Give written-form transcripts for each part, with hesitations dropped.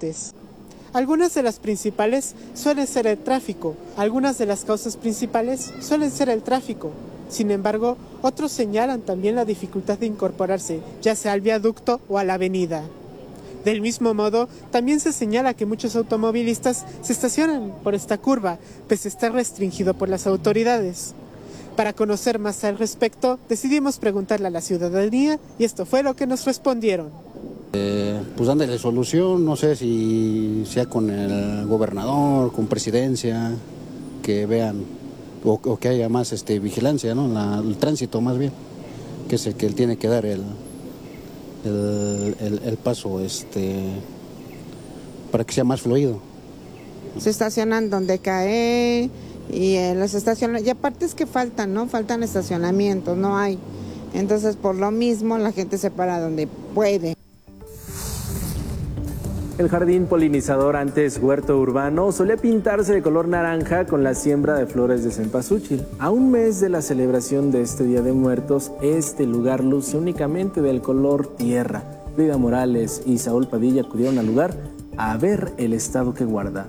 importantes. Algunas de las principales suelen ser el tráfico, algunas de las causas principales suelen ser el tráfico. Sin embargo, otros señalan también la dificultad de incorporarse, ya sea al viaducto o a la avenida. Del mismo modo, también se señala que muchos automovilistas se estacionan por esta curva, pese a estar restringido por las autoridades. Para conocer más al respecto, decidimos preguntarle a la ciudadanía y esto fue lo que nos respondieron. Pues dándole solución, no sé si sea con el gobernador, con presidencia, que vean o que haya más vigilancia, ¿no? El tránsito más bien, que es el que él tiene que dar el paso para que sea más fluido. Se estacionan donde cae y los estacionamientos, y aparte es que faltan, ¿no? Faltan estacionamientos, no hay. Entonces por lo mismo la gente se para donde puede. El jardín polinizador, antes huerto urbano, solía pintarse de color naranja con la siembra de flores de cempasúchil. A un mes de la celebración de este Día de Muertos, este lugar luce únicamente del color tierra. Frida Morales y Saúl Padilla acudieron al lugar a ver el estado que guarda.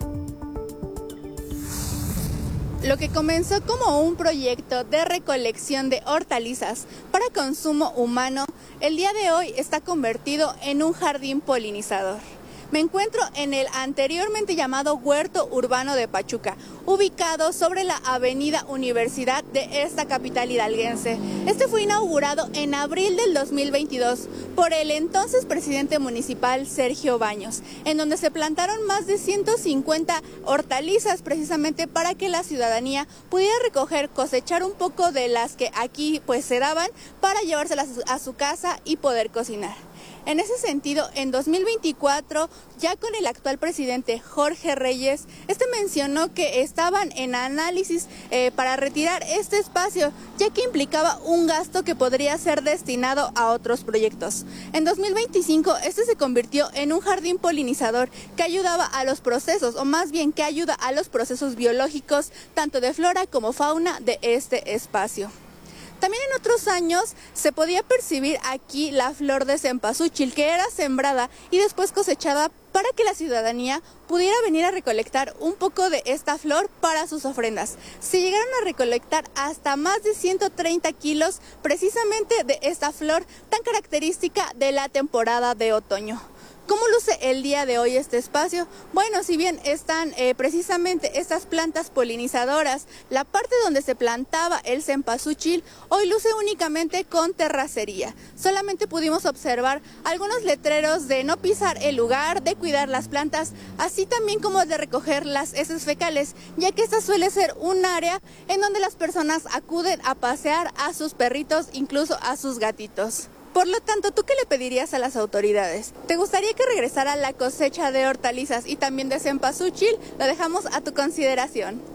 Lo que comenzó como un proyecto de recolección de hortalizas para consumo humano, el día de hoy está convertido en un jardín polinizador. Me encuentro en el anteriormente llamado Huerto Urbano de Pachuca, ubicado sobre la avenida Universidad de esta capital hidalguense. Este fue inaugurado en abril del 2022 por el entonces presidente municipal Sergio Baños, en donde se plantaron más de 150 hortalizas precisamente para que la ciudadanía pudiera recoger, cosechar un poco de las que aquí pues se daban para llevárselas a su casa y poder cocinar. En ese sentido, en 2024, ya con el actual presidente Jorge Reyes, mencionó que estaban en análisis para retirar este espacio, ya que implicaba un gasto que podría ser destinado a otros proyectos. En 2025, se convirtió en un jardín polinizador que ayudaba a los procesos, o más bien que ayuda a los procesos biológicos, tanto de flora como fauna de este espacio. También en otros años se podía percibir aquí la flor de cempasúchil, que era sembrada y después cosechada para que la ciudadanía pudiera venir a recolectar un poco de esta flor para sus ofrendas. Se llegaron a recolectar hasta más de 130 kilos precisamente de esta flor tan característica de la temporada de otoño. ¿Cómo luce el día de hoy este espacio? Bueno, si bien están precisamente estas plantas polinizadoras, la parte donde se plantaba el cempasúchil hoy luce únicamente con terracería. Solamente pudimos observar algunos letreros de no pisar el lugar, de cuidar las plantas, así también como de recoger las heces fecales, ya que esta suele ser un área en donde las personas acuden a pasear a sus perritos, incluso a sus gatitos. Por lo tanto, ¿tú qué le pedirías a las autoridades? ¿Te gustaría que regresara la cosecha de hortalizas y también de cempasúchil? Lo dejamos a tu consideración.